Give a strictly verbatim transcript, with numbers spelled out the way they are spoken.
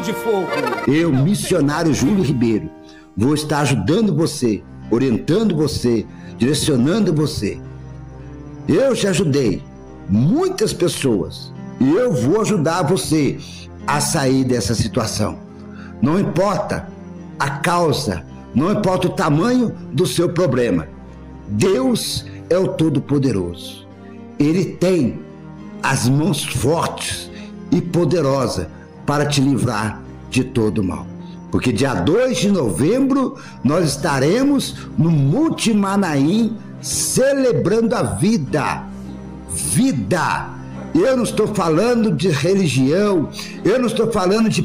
de fogo. Eu, missionário Júlio Ribeiro, vou estar ajudando você, orientando você, direcionando você. Eu já ajudei muitas pessoas e eu vou ajudar você a sair dessa situação. Não importa a causa, não importa o tamanho do seu problema. Deus é o Todo-Poderoso. Ele tem as mãos fortes e poderosas para te livrar de todo mal. Porque dia dois de novembro nós estaremos no Monte Manaim celebrando a vida. Vida! Eu não estou falando de religião, eu não estou falando de